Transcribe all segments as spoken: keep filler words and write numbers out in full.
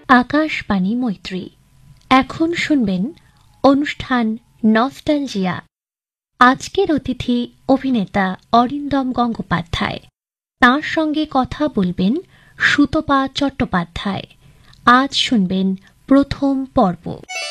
আকাশবাণী মৈত্রী। এখন শুনবেন অনুষ্ঠান নস্টালজিয়া। আজকের অতিথি অভিনেতা অরিন্দম গঙ্গোপাধ্যায়। তাঁর সঙ্গে কথা বলবেন সুতপা চট্টোপাধ্যায়। আজ শুনবেন প্রথম পর্ব।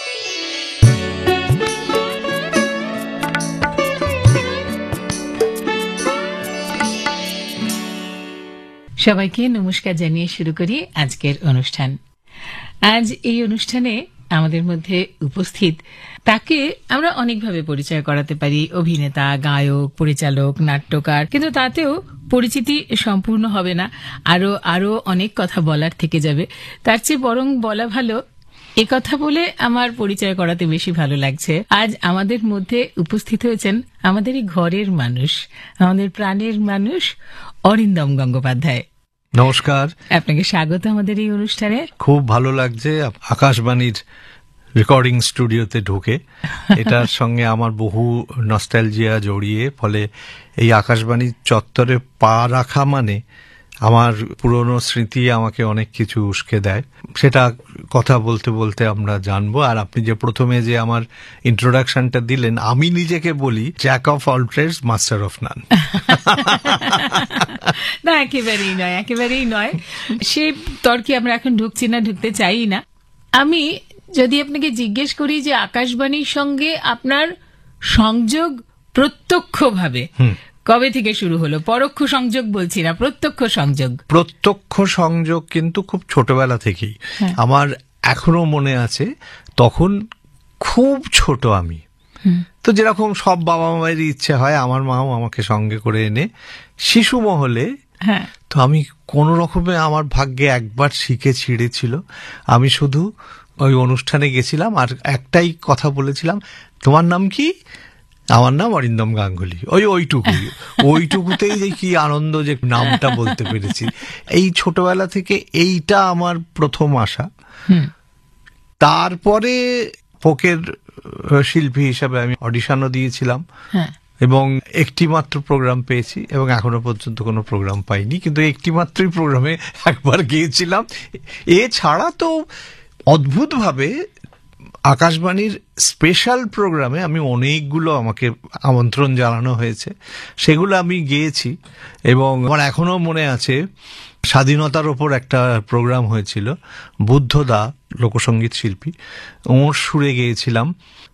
সবাইকে নমস্কার জানিয়ে শুরু করি আজকের অনুষ্ঠান। আজ এই অনুষ্ঠানে আমাদের মধ্যে উপস্থিত তাকে আমরা অনেকভাবে পরিচয় করাতে পারি, অভিনেতা, গায়ক, পরিচালক, নাট্যকার, কিন্তু তাতেও পরিচিতি সম্পূর্ণ হবে না, আরো আরো অনেক কথা বলার থেকে যাবে। তার চেয়ে বরং বলা ভালো, এ কথা বলে আমার পরিচয় করাতে বেশি ভালো লাগছে। আজ আমাদের মধ্যে উপস্থিত হয়েছেন আমাদের এই ঘরের মানুষ, আমাদের প্রাণের মানুষ অরিন্দম গঙ্গোপাধ্যায়। নমস্কার, আপনাকে স্বাগত আমাদের এই অনুষ্ঠানে। খুব ভালো লাগছে আকাশবাণীর রেকর্ডিং স্টুডিওতে ঢুকে। এটার সঙ্গে আমার বহু নস্টালজিয়া জড়িয়ে, ফলে এই আকাশবাণী চত্বরে পা রাখা মানে আমার পুরনো স্মৃতি আমাকে অনেক কিছু উস্কে দেয়। সেটা কথা বলতে বলতে আমরা জানবো। আর আপনি যে প্রথমে যে আমার ইন্ট্রোডাকশনটা দিলেন, আমি নিজেকে বলি Jack of all trades, master of নান। না, একেবারেই নয়, একেবারেই নয়। সে তর্কে আমরা এখন ঢুকছি না, ঢুকতে চাই না। আমি যদি আপনাকে জিজ্ঞেস করি যে আকাশবাণীর সঙ্গে আপনার সংযোগ প্রত্যক্ষভাবে কবে থেকে শুরু হলো? পরোক্ষ সংযোগ বলছি না, প্রত্যক্ষ সংযোগ। প্রত্যক্ষ সংযোগ কিন্তু খুব ছোটবেলা থেকেই। আমার এখনো মনে আছে, তখন খুব ছোট আমি, তো যেরকম সব বাবা মায়ের ইচ্ছে হয়, আমার মাও আমাকে সঙ্গে করে এনে শিশু মহলে, তো আমি কোন রকমে আমার ভাগ্যে একবার শিখে ছিঁড়েছিল। আমি শুধু ওই অনুষ্ঠানে গেছিলাম আর একটাই কথা বলেছিলাম, তোমার নাম কি? আমার নাম অরিন্দম গাঙ্গুলি। ওই ওইটুকু ওইটুকুতেই যে কি আনন্দ যে নামটা বলতে পেরেছি। এই ছোটবেলা থেকে এইটা আমার প্রথম আশা। তারপরে ফোকের শিল্পী হিসাবে আমি অডিশনও দিয়েছিলাম এবং একটি মাত্র প্রোগ্রাম পেয়েছি এবং এখনো পর্যন্ত কোনো প্রোগ্রাম পাইনি, কিন্তু একটি মাত্রই প্রোগ্রামে একবার গিয়েছিলাম। এছাড়া তো অদ্ভুতভাবে আকাশবাণীর স্পেশাল প্রোগ্রামে আমি অনেকগুলো, আমাকে আমন্ত্রণ জানানো হয়েছে, সেগুলো আমি গিয়েছি। এবং আমার এখনো মনে আছে, স্বাধীনতার ওপর একটা প্রোগ্রাম হয়েছিল, বুদ্ধদা লোকসঙ্গীত শিল্পী, ওর সুরে গিয়েছিলাম।